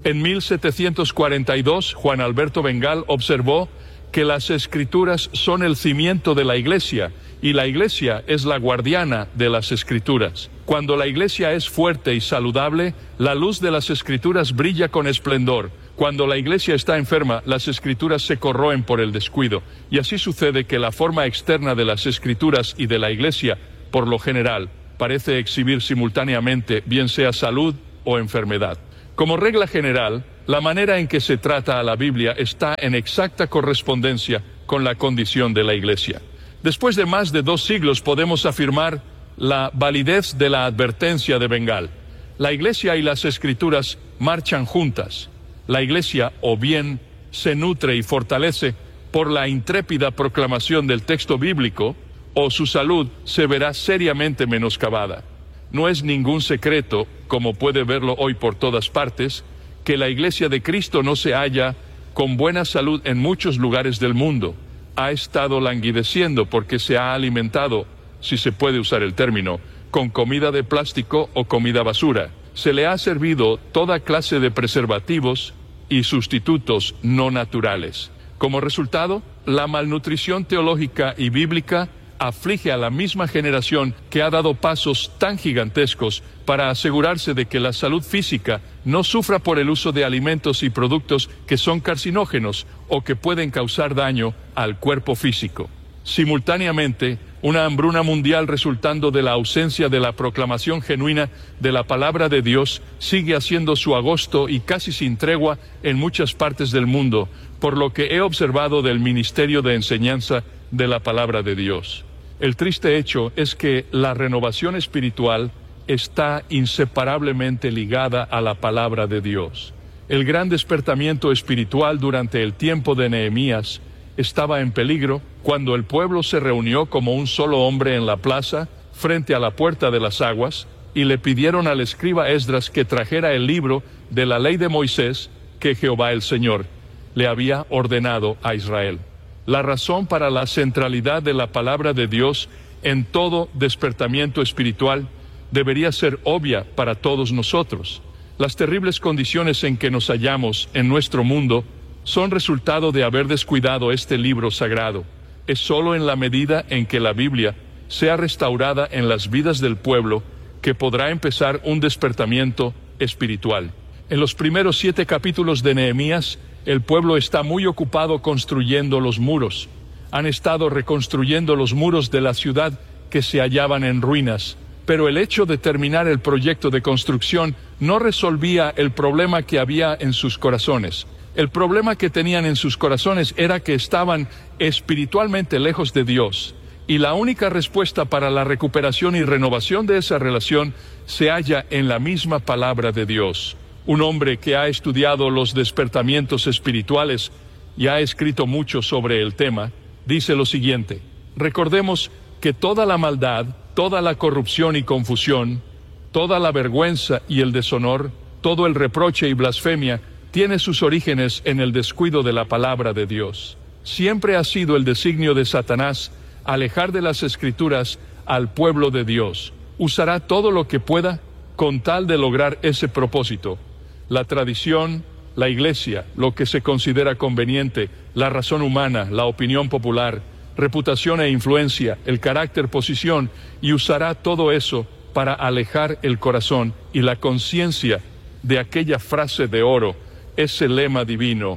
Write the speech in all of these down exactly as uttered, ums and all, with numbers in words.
En mil setecientos cuarenta y dos, Juan Alberto Bengal observó que las Escrituras son el cimiento de la Iglesia y la Iglesia es la guardiana de las Escrituras. Cuando la Iglesia es fuerte y saludable, la luz de las Escrituras brilla con esplendor. Cuando la Iglesia está enferma, las Escrituras se corroen por el descuido, y así sucede que la forma externa de las Escrituras y de la Iglesia, por lo general, parece exhibir simultáneamente bien sea salud o enfermedad. Como regla general, la manera en que se trata a la Biblia está en exacta correspondencia con la condición de la Iglesia. Después de más de dos siglos podemos afirmar la validez de la advertencia de Bengal. La Iglesia y las Escrituras marchan juntas. La Iglesia o bien se nutre y fortalece por la intrépida proclamación del texto bíblico, o su salud se verá seriamente menoscabada. No es ningún secreto, como puede verlo hoy por todas partes, que la Iglesia de Cristo no se halla con buena salud en muchos lugares del mundo. Ha estado languideciendo porque se ha alimentado, si se puede usar el término, con comida de plástico o comida basura. Se le ha servido toda clase de preservativos y sustitutos no naturales. Como resultado, la malnutrición teológica y bíblica aflige a la misma generación que ha dado pasos tan gigantescos para asegurarse de que la salud física no sufra por el uso de alimentos y productos que son carcinógenos o que pueden causar daño al cuerpo físico. Simultáneamente, una hambruna mundial resultando de la ausencia de la proclamación genuina de la palabra de Dios sigue haciendo su agosto y casi sin tregua en muchas partes del mundo, por lo que he observado del ministerio de enseñanza de la palabra de Dios. El triste hecho es que la renovación espiritual está inseparablemente ligada a la palabra de Dios. El gran despertamiento espiritual durante el tiempo de Nehemías estaba en peligro cuando el pueblo se reunió como un solo hombre en la plaza, frente a la puerta de las aguas, y le pidieron al escriba Esdras que trajera el libro de la ley de Moisés que Jehová el Señor le había ordenado a Israel. La razón para la centralidad de la palabra de Dios en todo despertamiento espiritual debería ser obvia para todos nosotros. Las terribles condiciones en que nos hallamos en nuestro mundo son resultado de haber descuidado este libro sagrado. Es solo en la medida en que la Biblia sea restaurada en las vidas del pueblo que podrá empezar un despertamiento espiritual. En los primeros siete capítulos de Nehemías, el pueblo está muy ocupado construyendo los muros. Han estado reconstruyendo los muros de la ciudad que se hallaban en ruinas, pero el hecho de terminar el proyecto de construcción no resolvía el problema que había en sus corazones. El problema que tenían en sus corazones era que estaban espiritualmente lejos de Dios, y la única respuesta para la recuperación y renovación de esa relación se halla en la misma palabra de Dios. Un hombre que ha estudiado los despertamientos espirituales y ha escrito mucho sobre el tema, dice lo siguiente: recordemos que toda la maldad, toda la corrupción y confusión, toda la vergüenza y el deshonor, todo el reproche y blasfemia, tiene sus orígenes en el descuido de la palabra de Dios. Siempre ha sido el designio de Satanás alejar de las Escrituras al pueblo de Dios. Usará todo lo que pueda con tal de lograr ese propósito. La tradición, la Iglesia, lo que se considera conveniente, la razón humana, la opinión popular, reputación e influencia, el carácter, posición, y usará todo eso para alejar el corazón y la conciencia de aquella frase de oro, ese lema divino: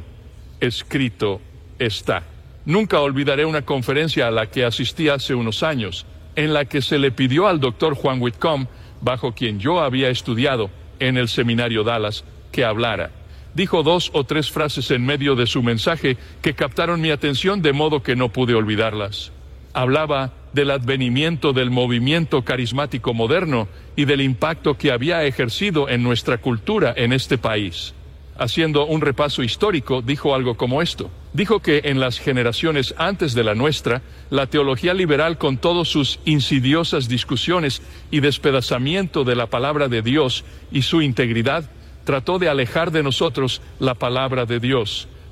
escrito está. Nunca olvidaré una conferencia a la que asistí hace unos años, en la que se le pidió al doctor Juan Whitcomb, bajo quien yo había estudiado en el seminario Dallas, que hablara. Dijo dos o tres frases en medio de su mensaje que captaron mi atención de modo que no pude olvidarlas. Hablaba del advenimiento del movimiento carismático moderno y del impacto que había ejercido en nuestra cultura en este país. Haciendo un repaso histórico, dijo algo como esto. Dijo que en las generaciones antes de la nuestra, la teología liberal, con todas sus insidiosas discusiones y despedazamiento de la palabra de Dios y su integridad, trató de alejar de nosotros la palabra de Dios.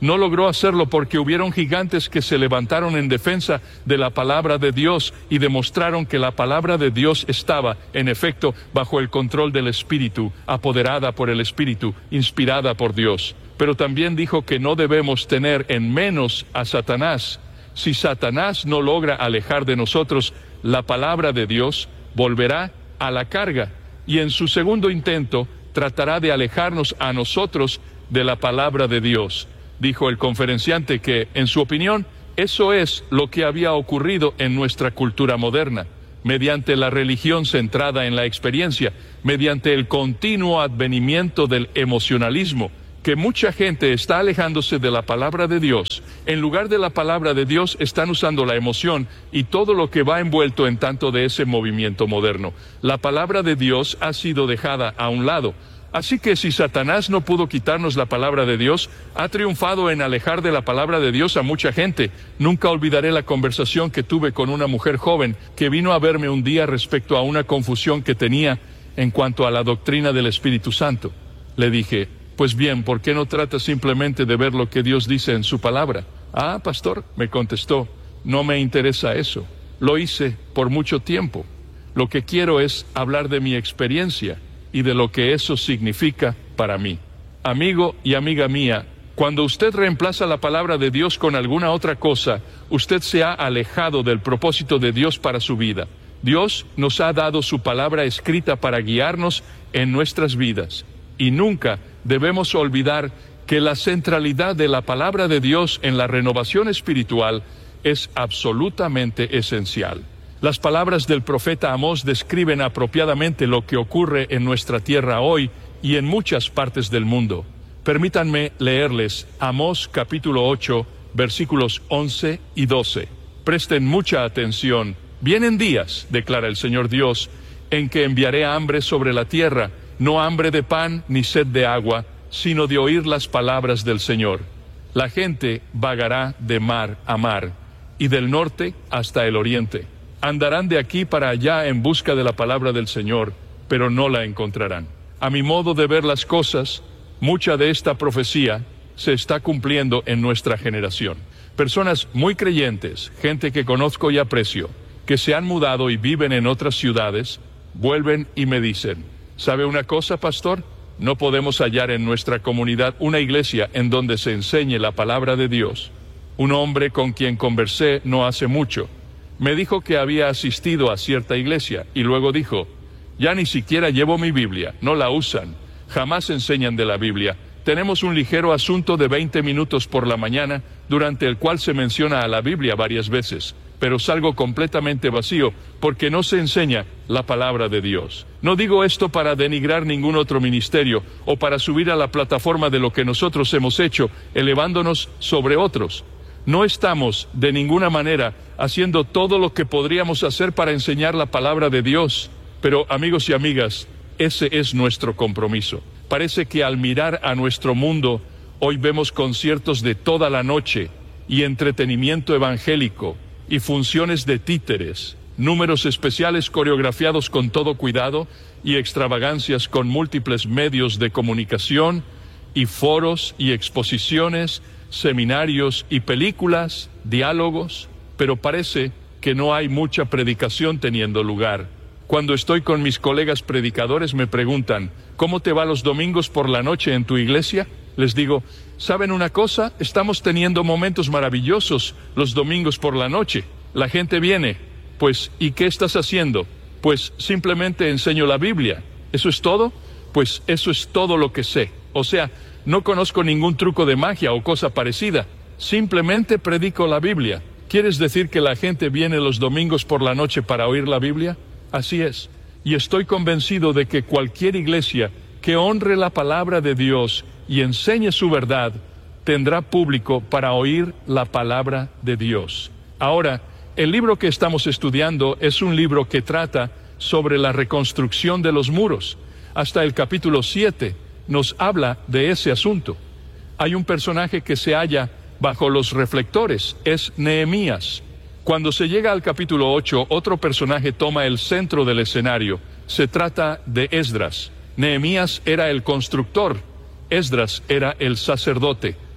No logró hacerlo porque hubieron gigantes que se levantaron en defensa de la palabra de Dios y demostraron que la palabra de Dios estaba, en efecto, bajo el control del Espíritu, apoderada por el Espíritu, inspirada por Dios. Pero también dijo que no debemos tener en menos a Satanás. Si Satanás no logra alejar de nosotros la palabra de Dios, volverá a la carga y en su segundo intento tratará de alejarnos a nosotros de la palabra de Dios. Dijo el conferenciante que, en su opinión, eso es lo que había ocurrido en nuestra cultura moderna, mediante la religión centrada en la experiencia, mediante el continuo advenimiento del emocionalismo, que mucha gente está alejándose de la palabra de Dios. En lugar de la palabra de Dios, están usando la emoción y todo lo que va envuelto en tanto de ese movimiento moderno. La palabra de Dios ha sido dejada a un lado. Así que si Satanás no pudo quitarnos la palabra de Dios, ha triunfado en alejar de la palabra de Dios a mucha gente. Nunca olvidaré la conversación que tuve con una mujer joven que vino a verme un día respecto a una confusión que tenía en cuanto a la doctrina del Espíritu Santo. Le dije, pues bien, ¿por qué no tratas simplemente de ver lo que Dios dice en su palabra? Ah, pastor, me contestó, no me interesa eso. Lo hice por mucho tiempo. Lo que quiero es hablar de mi experiencia y de lo que eso significa para mí. Amigo y amiga mía, cuando usted reemplaza la palabra de Dios con alguna otra cosa, usted se ha alejado del propósito de Dios para su vida. Dios nos ha dado su palabra escrita para guiarnos en nuestras vidas. Y nunca debemos olvidar que la centralidad de la palabra de Dios en la renovación espiritual es absolutamente esencial. Las palabras del profeta Amós describen apropiadamente lo que ocurre en nuestra tierra hoy y en muchas partes del mundo. Permítanme leerles Amós capítulo ocho, versículos once y doce. Presten mucha atención. Vienen días, declara el Señor Dios, en que enviaré hambre sobre la tierra, no hambre de pan ni sed de agua, sino de oír las palabras del Señor. La gente vagará de mar a mar, y del norte hasta el oriente. Andarán de aquí para allá en busca de la palabra del Señor, pero no la encontrarán. A mi modo de ver las cosas, mucha de esta profecía se está cumpliendo en nuestra generación. Personas muy creyentes, gente que conozco y aprecio, que se han mudado y viven en otras ciudades, vuelven y me dicen, ¿sabe una cosa, pastor? No podemos hallar en nuestra comunidad una iglesia en donde se enseñe la palabra de Dios. Un hombre con quien conversé no hace mucho me dijo que había asistido a cierta iglesia y luego dijo, ya ni siquiera llevo mi Biblia, no la usan, jamás enseñan de la Biblia. Tenemos un ligero asunto de veinte minutos por la mañana, durante el cual se menciona a la Biblia varias veces, pero salgo completamente vacío porque no se enseña la palabra de Dios. No digo esto para denigrar ningún otro ministerio o para subir a la plataforma de lo que nosotros hemos hecho, elevándonos sobre otros. No estamos, de ninguna manera, haciendo todo lo que podríamos hacer para enseñar la palabra de Dios. Pero, amigos y amigas, ese es nuestro compromiso. Parece que al mirar a nuestro mundo, hoy vemos conciertos de toda la noche, y entretenimiento evangélico, y funciones de títeres, números especiales coreografiados con todo cuidado, y extravagancias con múltiples medios de comunicación, y foros y exposiciones, seminarios y películas, diálogos, pero parece que no hay mucha predicación teniendo lugar. Cuando estoy con mis colegas predicadores me preguntan, ¿cómo te va los domingos por la noche en tu iglesia? Les digo, ¿saben una cosa? Estamos teniendo momentos maravillosos los domingos por la noche. La gente viene. Pues, ¿y qué estás haciendo? Pues simplemente enseño la Biblia. ¿Eso es todo? Pues eso es todo lo que sé. O sea, no conozco ningún truco de magia o cosa parecida. Simplemente predico la Biblia. ¿Quieres decir que la gente viene los domingos por la noche para oír la Biblia? Así es. Y estoy convencido de que cualquier iglesia que honre la palabra de Dios y enseñe su verdad, tendrá público para oír la palabra de Dios. Ahora, el libro que estamos estudiando es un libro que trata sobre la reconstrucción de los muros. Hasta el capítulo siete nos habla de ese asunto. Hay un personaje que se halla bajo los reflectores, es Nehemías. Cuando se llega al capítulo ocho, otro personaje toma el centro del escenario. Se trata de Esdras. Nehemías era el constructor, Esdras era el sacerdote.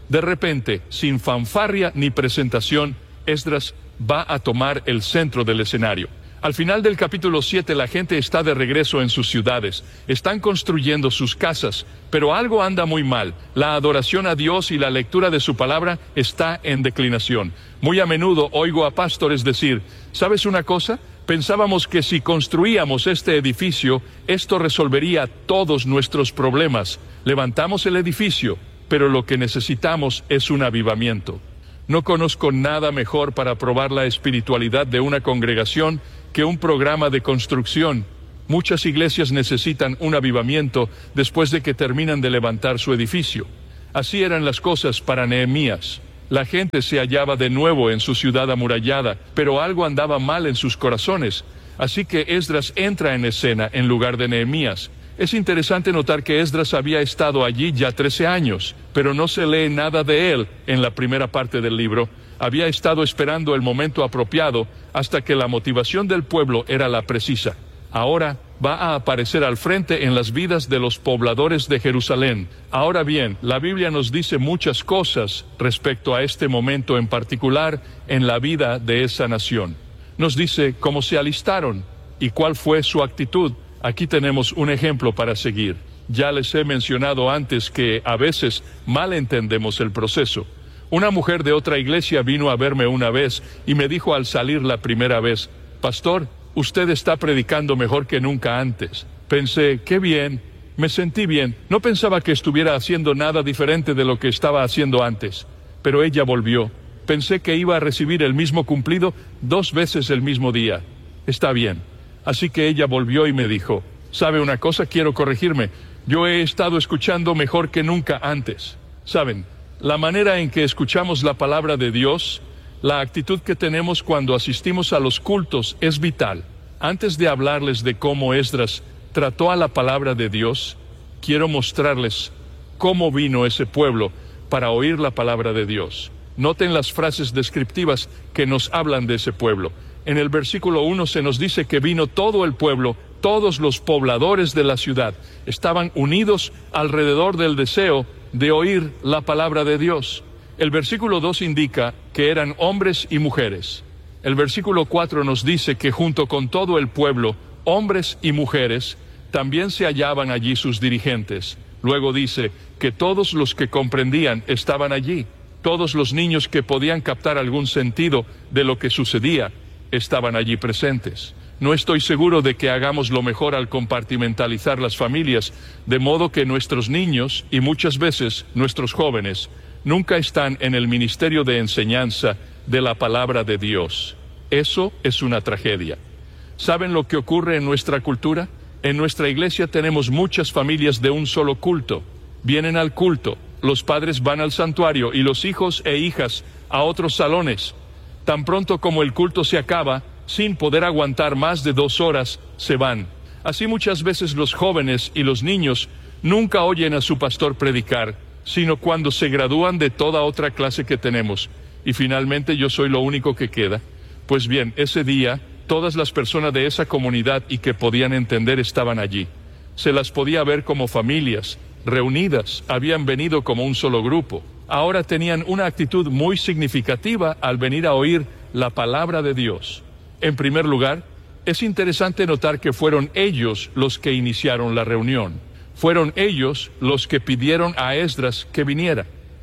De repente, sin fanfarria ni presentación, Esdras va a tomar el centro del escenario. Al final del capítulo siete, la gente está de regreso en sus ciudades, están construyendo sus casas, pero algo anda muy mal. La adoración a Dios y la lectura de su palabra está en declinación. Muy a menudo oigo a pastores decir, ¿sabes una cosa? Pensábamos que si construíamos este edificio, esto resolvería todos nuestros problemas. Levantamos el edificio, pero lo que necesitamos es un avivamiento. No conozco nada mejor para probar la espiritualidad de una congregación que un programa de construcción. Muchas iglesias necesitan un avivamiento después de que terminan de levantar su edificio. Así eran las cosas para Nehemías. La gente se hallaba de nuevo en su ciudad amurallada, pero algo andaba mal en sus corazones. Así que Esdras entra en escena en lugar de Nehemías. Es interesante notar que Esdras había estado allí ya trece años, pero no se lee nada de él en la primera parte del libro. Había estado esperando el momento apropiado hasta que la motivación del pueblo era la precisa. Ahora va a aparecer al frente en las vidas de los pobladores de Jerusalén. Ahora bien, la Biblia nos dice muchas cosas respecto a este momento en particular en la vida de esa nación. Nos dice cómo se alistaron y cuál fue su actitud. Aquí tenemos un ejemplo para seguir. Ya les he mencionado antes que a veces mal entendemos el proceso. Una mujer de otra iglesia vino a verme una vez y me dijo al salir la primera vez, «Pastor, usted está predicando mejor que nunca antes». Pensé, qué bien, me sentí bien. No pensaba que estuviera haciendo nada diferente de lo que estaba haciendo antes. Pero ella volvió. Pensé que iba a recibir el mismo cumplido dos veces el mismo día. Está bien. Así que ella volvió y me dijo, ¿sabe una cosa? Quiero corregirme. Yo he estado escuchando mejor que nunca antes. ¿Saben? La manera en que escuchamos la palabra de Dios, la actitud que tenemos cuando asistimos a los cultos es vital. Antes de hablarles de cómo Esdras trató a la palabra de Dios, quiero mostrarles cómo vino ese pueblo para oír la palabra de Dios. Noten las frases descriptivas que nos hablan de ese pueblo. En el versículo uno se nos dice que vino todo el pueblo, todos los pobladores de la ciudad. Estaban unidos alrededor del deseo de oír la palabra de Dios. El versículo dos indica que eran hombres y mujeres. El versículo cuatro nos dice que junto con todo el pueblo, hombres y mujeres, también se hallaban allí sus dirigentes. Luego dice que todos los que comprendían estaban allí. Todos los niños que podían captar algún sentido de lo que sucedía estaban allí presentes. No estoy seguro de que hagamos lo mejor al compartimentalizar las familias, de modo que nuestros niños, y muchas veces nuestros jóvenes, nunca están en el ministerio de enseñanza de la palabra de Dios. Eso es una tragedia. ¿Saben lo que ocurre en nuestra cultura? En nuestra iglesia tenemos muchas familias de un solo culto. Vienen al culto, los padres van al santuario y los hijos e hijas a otros salones. Tan pronto como el culto se acaba, sin poder aguantar más de dos horas, se van. Así muchas veces los jóvenes y los niños nunca oyen a su pastor predicar, sino cuando se gradúan de toda otra clase que tenemos. Y finalmente yo soy lo único que queda. Pues bien, ese día, todas las personas de esa comunidad y que podían entender estaban allí. Se las podía ver como familias, reunidas, habían venido como un solo grupo. Ahora tenían una actitud muy significativa al venir a oír la palabra de Dios. En primer lugar, es interesante notar que fueron ellos los que iniciaron la reunión. Fueron ellos los que pidieron a Esdras que viniera.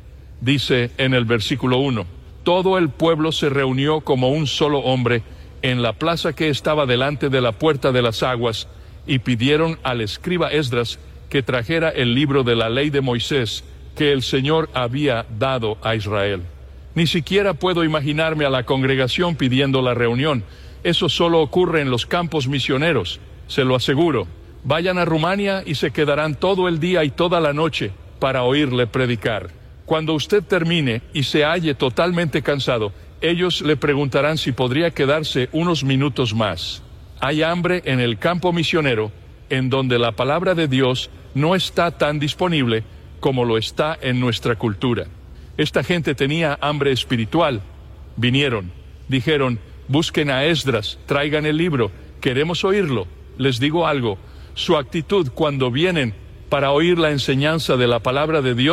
Dice en el versículo uno, todo el pueblo se reunió como un solo hombre en la plaza que estaba delante de la puerta de las aguas y pidieron al escriba Esdras que trajera el libro de la ley de Moisés que el Señor había dado a Israel. Ni siquiera puedo imaginarme a la congregación pidiendo la reunión. Eso solo ocurre en los campos misioneros, se lo aseguro. Vayan a Rumania y se quedarán todo el día y toda la noche para oírle predicar. Cuando usted termine y se halle totalmente cansado, ellos le preguntarán si podría quedarse unos minutos más. Hay hambre en el campo misionero, en donde la palabra de Dios no está tan disponible como lo está en nuestra cultura. Esta gente tenía hambre espiritual. Vinieron, dijeron, busquen a Esdras, traigan el libro, queremos oírlo. Les digo algo, su actitud cuando vienen para oír la enseñanza de la palabra de Dios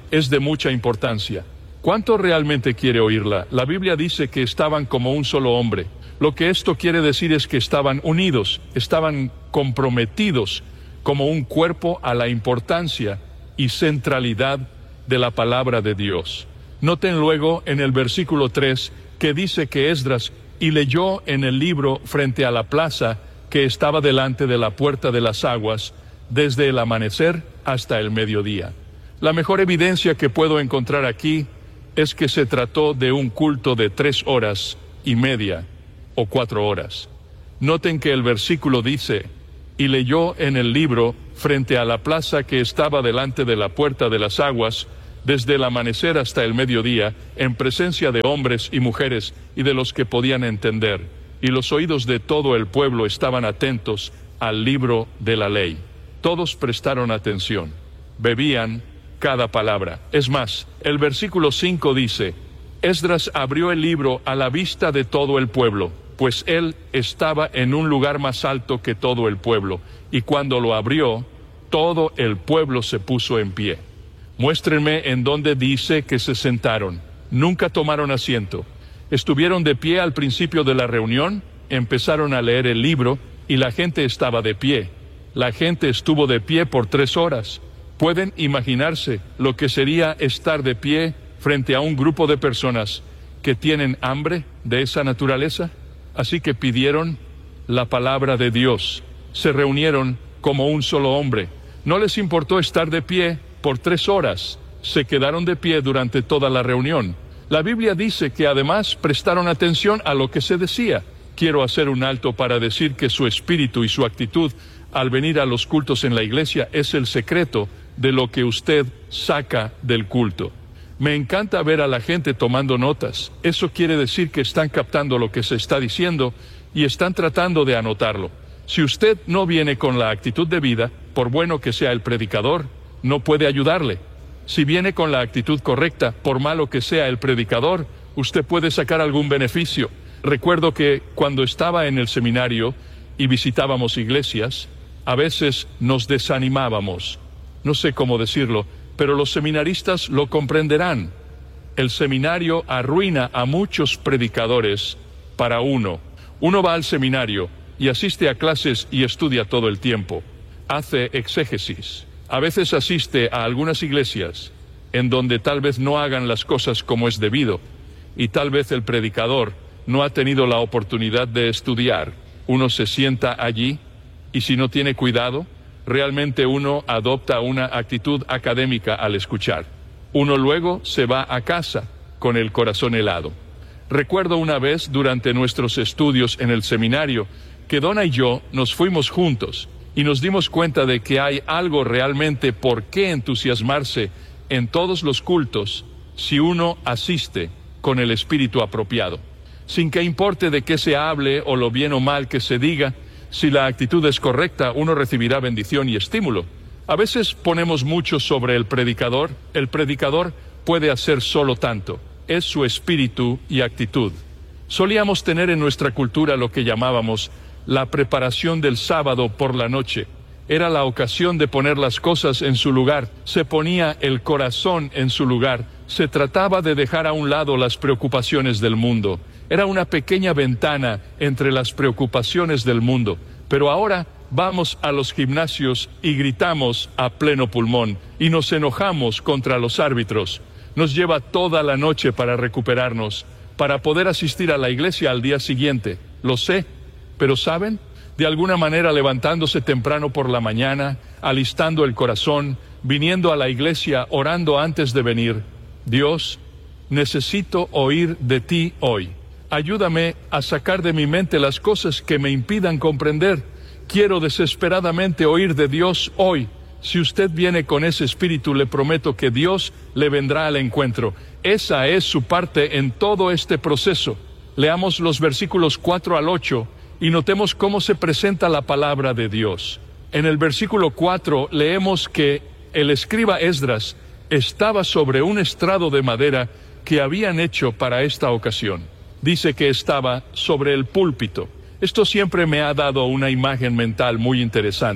es de mucha importancia. ¿Cuánto realmente quiere oírla? La Biblia dice que estaban como un solo hombre. Lo que esto quiere decir es que estaban unidos, estaban comprometidos como un cuerpo a la importancia y centralidad de la palabra de Dios. Noten luego en el versículo tres que dice que Esdras y leyó en el libro frente a la plaza que estaba delante de la puerta de las aguas desde el amanecer hasta el mediodía. La mejor evidencia que puedo encontrar aquí es que se trató de un culto de tres horas y media o cuatro horas. Noten que el versículo dice, y leyó en el libro frente a la plaza que estaba delante de la puerta de las aguas, desde el amanecer hasta el mediodía, en presencia de hombres y mujeres y de los que podían entender, y los oídos de todo el pueblo estaban atentos al libro de la ley. Todos prestaron atención, bebían cada palabra. Es más, el versículo cinco dice, Esdras abrió el libro a la vista de todo el pueblo, pues él estaba en un lugar más alto que todo el pueblo, y cuando lo abrió, todo el pueblo se puso en pie. Muéstrenme en dónde dice que se sentaron. Nunca tomaron asiento. Estuvieron de pie al principio de la reunión, empezaron a leer el libro, y la gente estaba de pie. La gente estuvo de pie por tres horas. ¿Pueden imaginarse lo que sería estar de pie frente a un grupo de personas que tienen hambre de esa naturaleza? Así que pidieron la palabra de Dios. Se reunieron como un solo hombre. No les importó estar de pie por tres horas. Se quedaron de pie durante toda la reunión. La Biblia dice que además prestaron atención a lo que se decía. Quiero hacer un alto para decir que su espíritu y su actitud al venir a los cultos en la iglesia es el secreto de lo que usted saca del culto. Me encanta ver a la gente tomando notas. Eso quiere decir que están captando lo que se está diciendo y están tratando de anotarlo. Si usted no viene con la actitud de vida, por bueno que sea el predicador, no puede ayudarle. Si viene con la actitud correcta, por malo que sea el predicador, usted puede sacar algún beneficio. Recuerdo que cuando estaba en el seminario y visitábamos iglesias, a veces nos desanimábamos. No sé cómo decirlo, pero los seminaristas lo comprenderán. El seminario arruina a muchos predicadores para uno. Uno va al seminario y asiste a clases y estudia todo el tiempo. Hace exégesis. A veces asiste a algunas iglesias en donde tal vez no hagan las cosas como es debido, y tal vez el predicador no ha tenido la oportunidad de estudiar. Uno se sienta allí y si no tiene cuidado, realmente uno adopta una actitud académica al escuchar. Uno luego se va a casa con el corazón helado. Recuerdo una vez durante nuestros estudios en el seminario que Donna y yo nos fuimos juntos y nos dimos cuenta de que hay algo realmente por qué entusiasmarse en todos los cultos si uno asiste con el espíritu apropiado. Sin que importe de qué se hable o lo bien o mal que se diga, si la actitud es correcta, uno recibirá bendición y estímulo. A veces ponemos mucho sobre el predicador. El predicador puede hacer solo tanto. Es su espíritu y actitud. Solíamos tener en nuestra cultura lo que llamábamos la preparación del sábado por la noche. Era la ocasión de poner las cosas en su lugar. Se ponía el corazón en su lugar. Se trataba de dejar a un lado las preocupaciones del mundo. Era una pequeña ventana entre las preocupaciones del mundo. Pero ahora vamos a los gimnasios y gritamos a pleno pulmón y nos enojamos contra los árbitros. Nos lleva toda la noche para recuperarnos, para poder asistir a la iglesia al día siguiente. Lo sé, pero ¿saben? De alguna manera levantándose temprano por la mañana, alistando el corazón, viniendo a la iglesia, orando antes de venir. Dios, necesito oír de ti hoy. Ayúdame a sacar de mi mente las cosas que me impidan comprender. Quiero desesperadamente oír de Dios hoy. Si usted viene con ese espíritu, le prometo que Dios le vendrá al encuentro. Esa es su parte en todo este proceso. Leamos los versículos cuatro al ocho y notemos cómo se presenta la palabra de Dios. En el versículo cuatro leemos que el escriba Esdras estaba sobre un estrado de madera que habían hecho para esta ocasión. Dice que estaba sobre el púlpito. Esto siempre me ha dado una imagen mental muy interesante.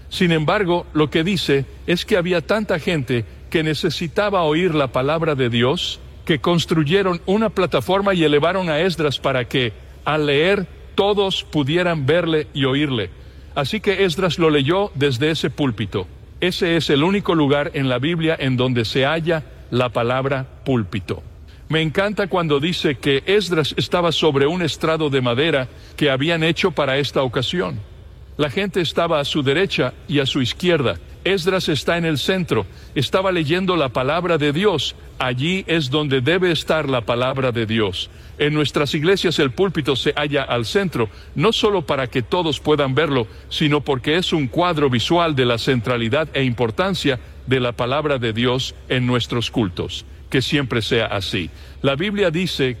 Sin embargo, lo que dice es que había tanta gente que necesitaba oír la palabra de Dios, que construyeron una plataforma y elevaron a Esdras para que, al leer, todos pudieran verle y oírle. Así que Esdras lo leyó desde ese púlpito. Ese es el único lugar en la Biblia en donde se halla la palabra púlpito. Me encanta cuando dice que Esdras estaba sobre un estrado de madera que habían hecho para esta ocasión. La gente estaba a su derecha y a su izquierda. Esdras está en el centro, estaba leyendo la palabra de Dios. Allí es donde debe estar la palabra de Dios. En nuestras iglesias el púlpito se halla al centro, no solo para que todos puedan verlo, sino porque es un cuadro visual de la centralidad e importancia de la palabra de Dios en nuestros cultos. Que siempre sea así. La Biblia dice